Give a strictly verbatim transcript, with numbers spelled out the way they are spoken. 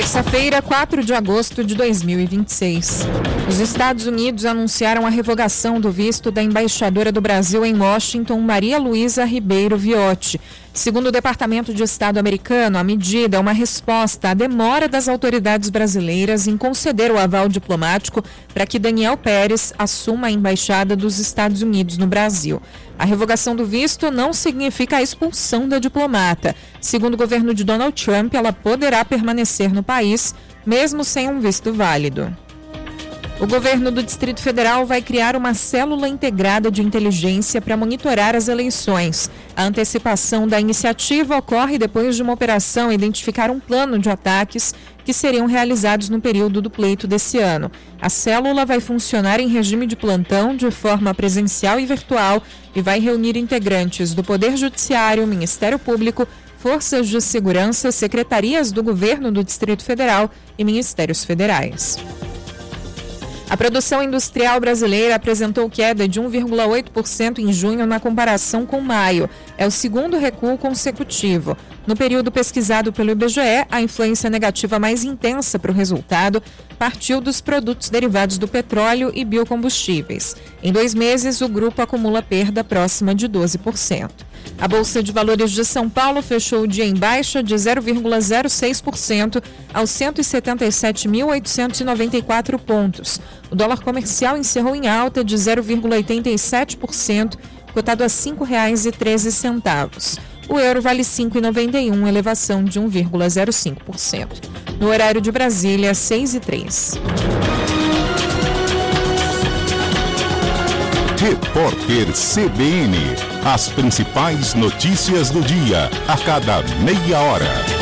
Terça-feira, quatro de agosto de dois mil e vinte e seis. Os Estados Unidos anunciaram a revogação do visto da embaixadora do Brasil em Washington, Maria Luísa Ribeiro Viotti. Segundo o Departamento de Estado americano, a medida é uma resposta à demora das autoridades brasileiras em conceder o aval diplomático para que Daniel Pérez assuma a embaixada dos Estados Unidos no Brasil. A revogação do visto não significa a expulsão da diplomata. Segundo o governo de Donald Trump, ela poderá permanecer no país, mesmo sem um visto válido. O governo do Distrito Federal vai criar uma célula integrada de inteligência para monitorar as eleições. A antecipação da iniciativa ocorre depois de uma operação identificar um plano de ataques que seriam realizados no período do pleito desse ano. A célula vai funcionar em regime de plantão, de forma presencial e virtual, e vai reunir integrantes do Poder Judiciário, Ministério Público, Forças de Segurança, secretarias do governo do Distrito Federal e ministérios federais. A produção industrial brasileira apresentou queda de um vírgula oito por cento em junho na comparação com maio. É o segundo recuo consecutivo. No período pesquisado pelo I B G E, a influência negativa mais intensa para o resultado partiu dos produtos derivados do petróleo e biocombustíveis. Em dois meses, o grupo acumula perda próxima de doze por cento. A Bolsa de Valores de São Paulo fechou o dia em baixa de zero vírgula zero seis por cento aos cento e setenta e sete mil oitocentos e noventa e quatro pontos. O dólar comercial encerrou em alta de zero vírgula oitenta e sete por cento, cotado a cinco reais e treze centavos. O euro vale cinco reais e noventa e um, elevação de um vírgula zero cinco por cento. No horário de Brasília, seis e três. Repórter C B N. As principais notícias do dia, a cada meia hora.